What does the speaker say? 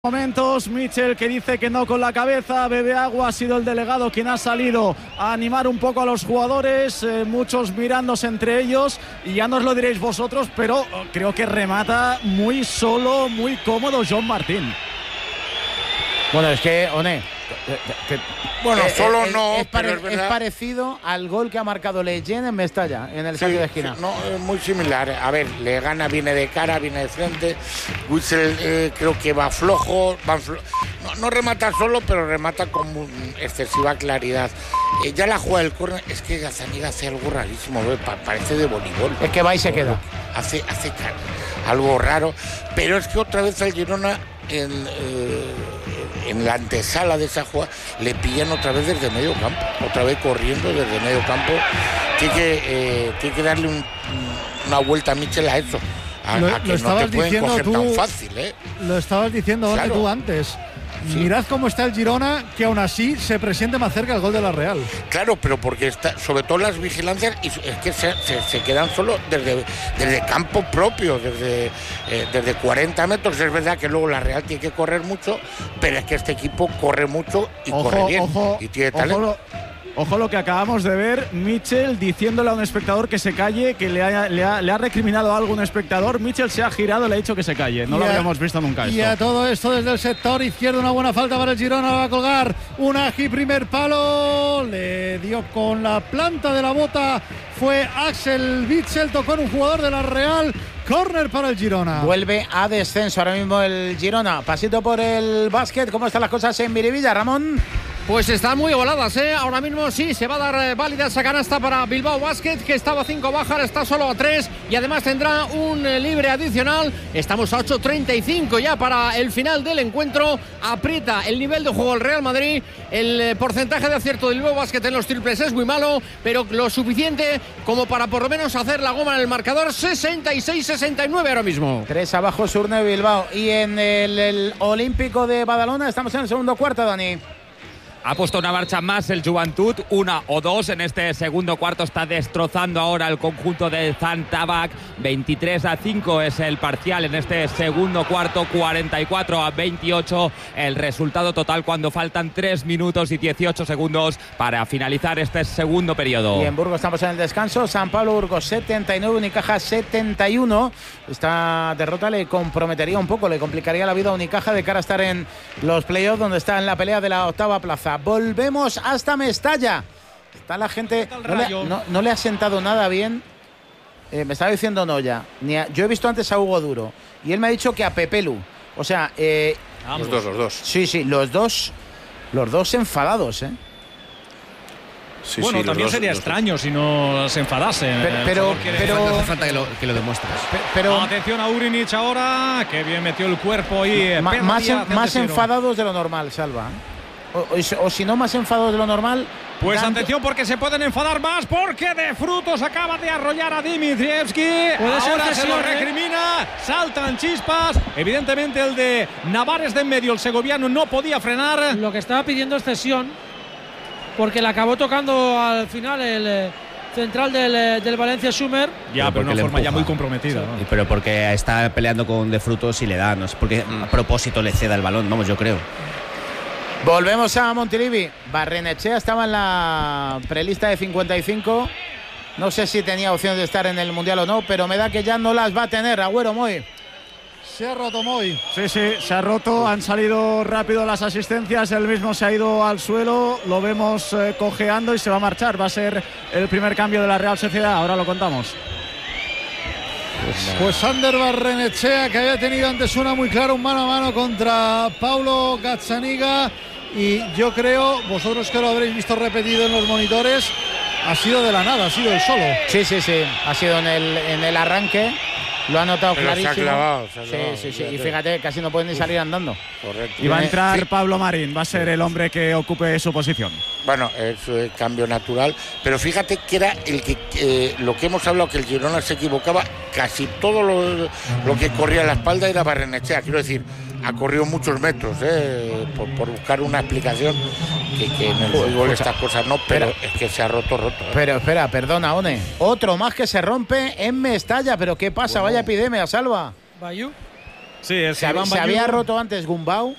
Momentos, Mitchell que dice que no con la cabeza, bebe agua, ha sido el delegado quien ha salido a animar un poco a los jugadores, muchos mirándose entre ellos, y ya nos lo diréis vosotros, pero creo que remata muy solo, muy cómodo Joan Martín. Bueno, es que, One, bueno, solo no, pero es parecido al gol que ha marcado Leyen en Mestalla, en el saque de esquina. Sí, no, es muy similar. A ver, le gana, viene de cara, viene de frente. Witsel creo que va flojo. No remata solo, pero remata con excesiva claridad. Ya la jugada del córner, es que Gazzaniga hace algo rarísimo, parece de voleibol. Es que va y se queda. Hace algo raro, pero es que otra vez al Girona en la antesala de esa jugada le pillan otra vez desde medio campo, otra vez corriendo desde medio campo. Tiene que darle una vuelta a Mitchell a eso, a que no te pueden coger tan fácil, ¿eh? Lo estabas diciendo claro. tú antes. Sí. Mirad cómo está el Girona, que aún así se presiente más cerca el gol de la Real. Claro, pero porque está, sobre todo las vigilancias, y es que se quedan solo desde campo propio, desde 40 metros. Es verdad que luego la Real tiene que correr mucho, pero es que este equipo corre mucho y corre bien. Y tiene talento. Ojo lo que acabamos de ver, Mitchell diciéndole a un espectador que se calle, que le ha recriminado algo a un espectador. Mitchell se ha girado, le ha dicho que se calle. No lo habíamos visto nunca esto. Y a todo esto desde el sector izquierdo, una buena falta para el Girona, va a colgar Unagi, primer palo, le dio con la planta de la bota, fue Axel Witsel, tocó en un jugador de la Real. Córner para el Girona. Vuelve a descenso ahora mismo el Girona. Pasito por el básquet. ¿Cómo están las cosas en Miribilla, Ramón? Pues están muy igualadas, ¿eh? Ahora mismo sí se va a dar válida esa canasta para Bilbao Basket, que estaba a 5 bajas, está solo a 3 y además tendrá un libre adicional. Estamos a 8:35 ya para el final del encuentro. Aprieta el nivel de juego el Real Madrid. El porcentaje de acierto del Bilbao Basket en los triples es muy malo, pero lo suficiente como para por lo menos hacer la goma en el marcador. 66-69 ahora mismo. 3 abajo Surne Bilbao. Y en el Olímpico de Badalona estamos en el segundo cuarto, Dani. Ha puesto una marcha más el Juventud, 1 o 2 en este segundo cuarto. Está destrozando ahora el conjunto de Zantabac. 23-5 es el parcial en este segundo cuarto, 44-28 el resultado total cuando faltan 3 minutos y 18 segundos para finalizar este segundo periodo. Y en Burgos estamos en el descanso. San Pablo Burgos 79, Unicaja 71. Esta derrota le comprometería un poco, le complicaría la vida a Unicaja de cara a estar en los playoffs, donde está en la pelea de la octava plaza. Volvemos hasta Mestalla. Está la gente. No le ha sentado nada bien. Me estaba diciendo Noya. Yo he visto antes a Hugo Duro y él me ha dicho que a Pepelu. O sea, los dos. Sí, los dos enfadados, ¿eh? Sí, bueno, también sería extraño si no se enfadasen. Pero no hace falta que lo demuestres. Pero atención a Urinic ahora, que bien metió el cuerpo y más enfadados de lo normal, Salva. O si no, más enfadados de lo normal. Pues atención, porque se pueden enfadar más, porque De Frutos acaba de arrollar a Dimitrievski. Ahora se lo recrimina, saltan chispas. Evidentemente el de Navares de en medio, el segoviano, no podía frenar. Lo que estaba pidiendo es cesión, porque le acabó tocando al final el central del Valencia Schumer. Ya, pero de una forma ya muy comprometida, ¿no? Pero porque está peleando con De Frutos y le da, no es porque a propósito le ceda el balón, vamos, yo creo. Volvemos a Montilivi. Barrenechea estaba en la prelista de 55. No sé si tenía opciones de estar en el Mundial o no, pero me da que ya no las va a tener. Agüero, Moy. Se ha roto Moy. Sí, se ha roto. Han salido rápido las asistencias. Él mismo se ha ido al suelo. Lo vemos cojeando y se va a marchar. Va a ser el primer cambio de la Real Sociedad. Ahora lo contamos. Pues Ander Barrenechea, que había tenido antes una muy clara, un mano a mano contra Paulo Gazzaniga. Y yo creo, vosotros que lo habréis visto repetido en los monitores, ha sido de la nada, ha sido el solo. Sí. Ha sido en el arranque. Lo ha notado clarísimo. Se ha clavado. Sí. Y fíjate, casi no pueden ni salir andando. Correcto. Y va a entrar Pablo Marín, va a ser el hombre que ocupe su posición. Bueno, es cambio natural, pero fíjate que era el que lo que hemos hablado, que el Girona se equivocaba, casi todo lo que corría a la espalda era Barrenechea. Quiero decir, ha corrido muchos metros, por buscar una explicación, que en el fútbol estas cosas no, pero es que se ha roto. Pero espera, perdona, One. Otro más que se rompe en Mestalla, pero ¿qué pasa? Vaya epidemia, Salva. Bayú. Sí, es se había roto antes Gumbau